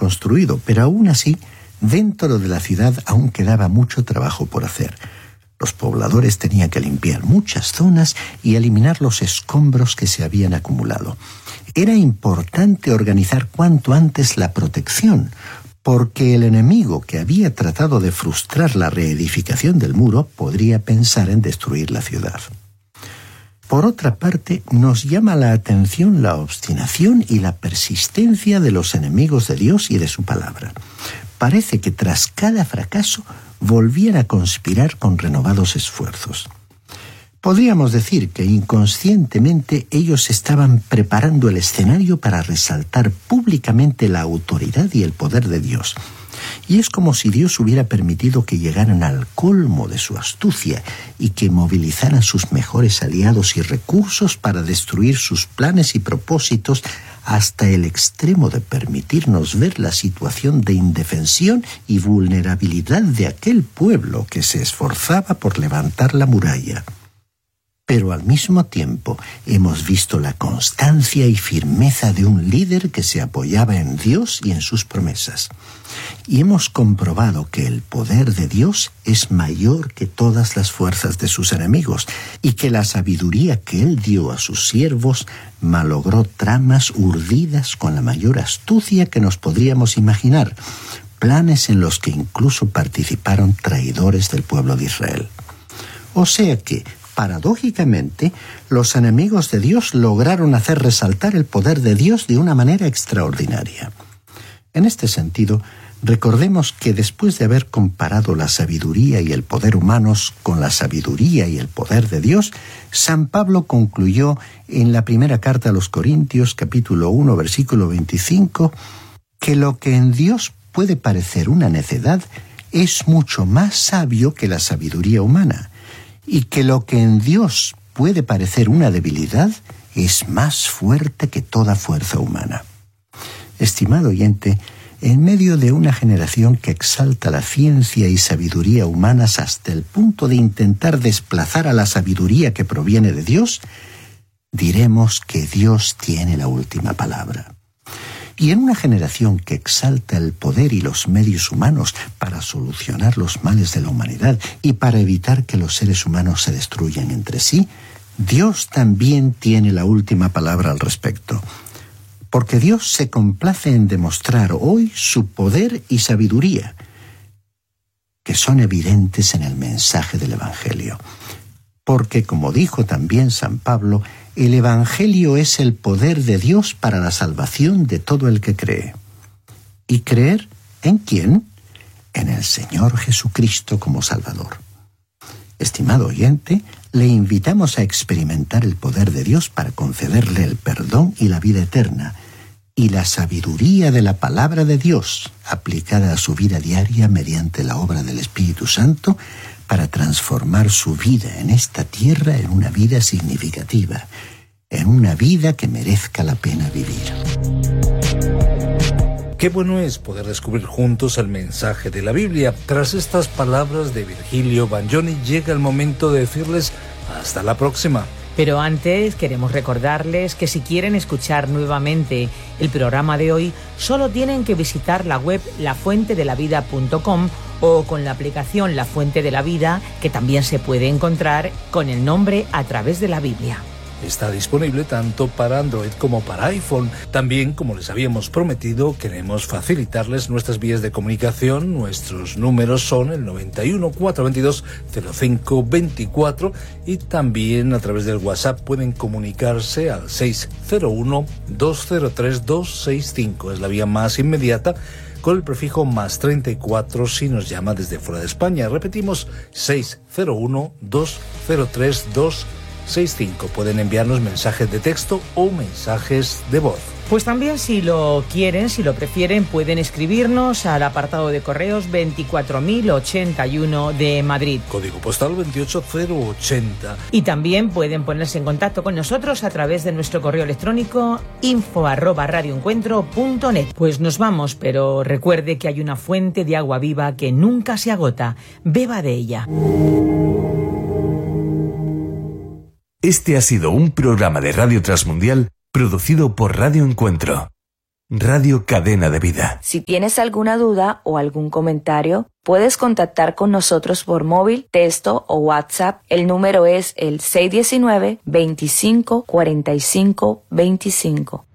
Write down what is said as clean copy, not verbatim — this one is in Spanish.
construido, pero aún así, dentro de la ciudad aún quedaba mucho trabajo por hacer. Los pobladores tenían que limpiar muchas zonas y eliminar los escombros que se habían acumulado. Era importante organizar cuanto antes la protección, porque el enemigo que había tratado de frustrar la reedificación del muro podría pensar en destruir la ciudad. Por otra parte, nos llama la atención la obstinación y la persistencia de los enemigos de Dios y de su palabra. Parece que tras cada fracaso volvían a conspirar con renovados esfuerzos. Podríamos decir que inconscientemente ellos estaban preparando el escenario para resaltar públicamente la autoridad y el poder de Dios. Y es como si Dios hubiera permitido que llegaran al colmo de su astucia y que movilizaran sus mejores aliados y recursos para destruir sus planes y propósitos hasta el extremo de permitirnos ver la situación de indefensión y vulnerabilidad de aquel pueblo que se esforzaba por levantar la muralla. Pero al mismo tiempo hemos visto la constancia y firmeza de un líder que se apoyaba en Dios y en sus promesas. Y hemos comprobado que el poder de Dios es mayor que todas las fuerzas de sus enemigos y que la sabiduría que Él dio a sus siervos malogró tramas urdidas con la mayor astucia que nos podríamos imaginar, planes en los que incluso participaron traidores del pueblo de Israel. O sea que, paradójicamente, los enemigos de Dios lograron hacer resaltar el poder de Dios de una manera extraordinaria. En este sentido, recordemos que después de haber comparado la sabiduría y el poder humanos con la sabiduría y el poder de Dios, San Pablo concluyó en la primera carta a los Corintios, capítulo 1, versículo 25, que lo que en Dios puede parecer una necedad es mucho más sabio que la sabiduría humana, y que lo que en Dios puede parecer una debilidad es más fuerte que toda fuerza humana. Estimado oyente, en medio de una generación que exalta la ciencia y sabiduría humanas hasta el punto de intentar desplazar a la sabiduría que proviene de Dios, diremos que Dios tiene la última palabra. Y en una generación que exalta el poder y los medios humanos para solucionar los males de la humanidad y para evitar que los seres humanos se destruyan entre sí, Dios también tiene la última palabra al respecto. Porque Dios se complace en demostrar hoy su poder y sabiduría, que son evidentes en el mensaje del Evangelio. Porque, como dijo también San Pablo, el Evangelio es el poder de Dios para la salvación de todo el que cree. ¿Y creer en quién? En el Señor Jesucristo como Salvador. Estimado oyente, le invitamos a experimentar el poder de Dios para concederle el perdón y la vida eterna, y la sabiduría de la palabra de Dios, aplicada a su vida diaria mediante la obra del Espíritu Santo, para transformar su vida en esta tierra en una vida significativa, en una vida que merezca la pena vivir. Qué bueno es poder descubrir juntos el mensaje de la Biblia. Tras estas palabras de Virgilio Bagnoni, llega el momento de decirles hasta la próxima. Pero antes queremos recordarles que si quieren escuchar nuevamente el programa de hoy, solo tienen que visitar la web lafuentedelavida.com o con la aplicación La Fuente de la Vida, que también se puede encontrar con el nombre A Través de la Biblia. Está disponible tanto para Android como para iPhone. También, como les habíamos prometido, queremos facilitarles nuestras vías de comunicación. Nuestros números son el 91 422 0524 y también a través del WhatsApp pueden comunicarse al 601 203 265. Es la vía más inmediata, con el prefijo más 34 si nos llama desde fuera de España. Repetimos, 601 203 265. Pueden enviarnos mensajes de texto o mensajes de voz. Pues también, si lo quieren, si lo prefieren, pueden escribirnos al apartado de correos 24081 de Madrid. Código postal 28080. Y también pueden ponerse en contacto con nosotros a través de nuestro correo electrónico info@radioencuentro.net. Pues nos vamos, pero recuerde que hay una fuente de agua viva que nunca se agota. Beba de ella. Este ha sido un programa de Radio Transmundial producido por Radio Encuentro. Radio Cadena de Vida. Si tienes alguna duda o algún comentario, puedes contactar con nosotros por móvil, texto o WhatsApp. El número es el 619-25-45-25.